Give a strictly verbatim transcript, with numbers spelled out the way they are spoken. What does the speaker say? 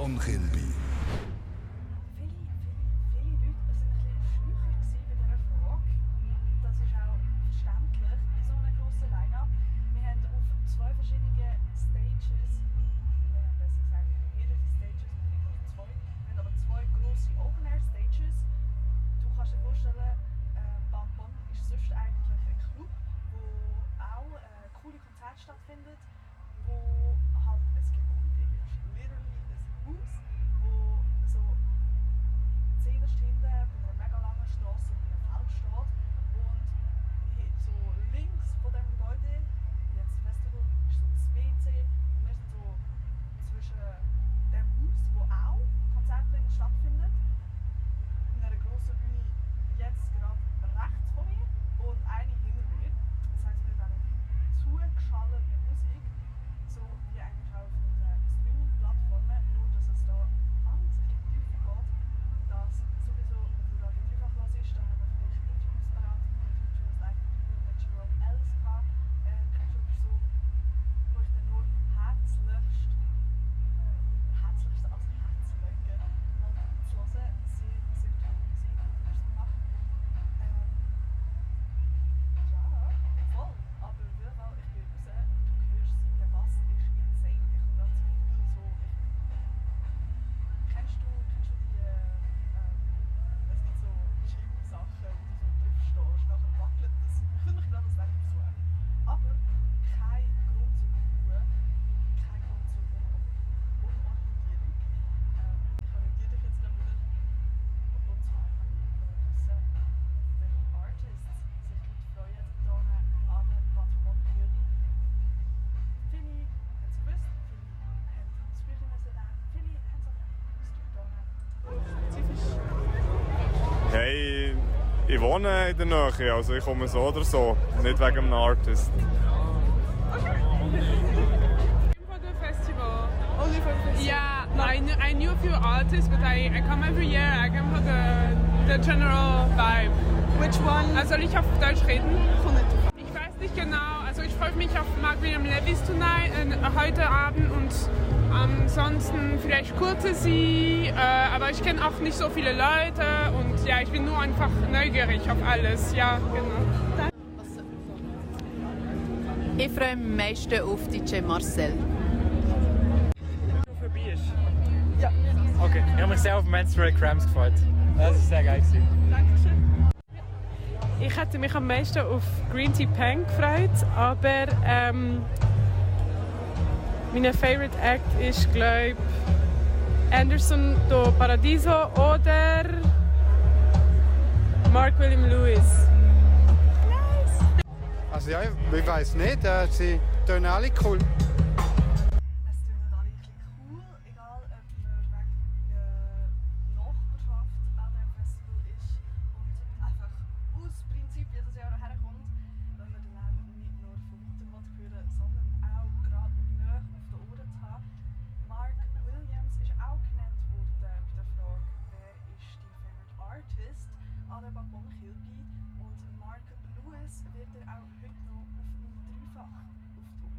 Bon Kilby. Stattfindet, wo halt, es gibt literally ein Haus, wo so zehn Stunden bei einer mega langen Straße in einem Feld steht und so links von dem Gebäude, jetzt Festival, ist so das W C und wir sind so zwischen dem Haus, wo auch Konzertbühne stattfindet, in einer grossen Bühne jetzt gerade rechts von mir und eine hinter mir. Das heisst, wir werden zugeschaltet mit Musik, so wie eigentlich auch auf unseren Streaming-Plattformen, nur dass es da ansichtlich tiefer geht, dass sowieso, wenn du Radio Dreifach hörst, da haben wir für dich Interviews parat, Interviews, Live-Interview mit Jerome Ellis gehabt, äh, eine Person, wo ich dann nur herzlichst, herzlichst als Herzlöcke mal zu hören, sehr, sehr tolle Musik, die die Person macht. Ähm, ja, voll. Aber weil ich bin raus, du hörst, der Bass ist insane. Ich habe gerade das Gefühl, so, ich, kennst du, kennst du die, ähm, es gibt so Gym-Sachen, wo du so drauf stehst, nachher wackelt das, ich fühle mich gerade, als wäre ich auf so einem. Aber kein Grund zur Ruhe, kein Grund zur Un Unorientierung. Ähm, ich orientiere dich jetzt gerade wieder. Und zwar habe ich wissen, welche Artists sich Leute freuen, hier an der Bad Bon Kilby. Viele haben es gewusst, viele haben es früher müssen lernen, viele haben es auch nicht gewusst. Spezifisch. Hey, ich wohne in der Nähe, also ich komme so oder so, nicht wegen einem Artist. For the festival. Only for the festival? Yeah, I knew, I knew a few artists, but I, I come every year. I come for the, the general vibe. Which one? Also soll ich auf Deutsch reden? Kommt nicht drauf an. Ich weiß nicht genau. Also ich freue mich auf Mark William Levis tonight, äh, heute Abend und ansonsten vielleicht Courtesy, äh, aber ich kenne auch nicht so viele Leute und ja, ich bin nur einfach neugierig auf alles. Ja, genau. Ich freue mich am meisten auf D J Marcel. Für Bier? Ja. Okay, ich habe mich sehr auf Menstrual Cramps gefreut. Das war sehr geil. Dankeschön. Ich hätte mich am meisten auf Green Tea Peng gefreut, aber ähm, mein Favorite Act ist, glaube ich, Anderson do Paradiso oder Mark William Lewis. Also ja, ich weiß nicht, äh, sie tun alle cool. Es tönt alle ein bisschen cool, egal ob man wegen äh, Nachbarschaft an diesem Festival ist und einfach aus Prinzip jedes Jahr herkommt, wenn man den Lärm nicht nur vom Hintergrund hören, sondern auch gerade nahe auf den Ohren zu haben. Mark Williams ist auch genannt worden bei der Frage, wer ist dein Favorite Artist an der Bad Bon Kilby, und Mark Lewis wird er auch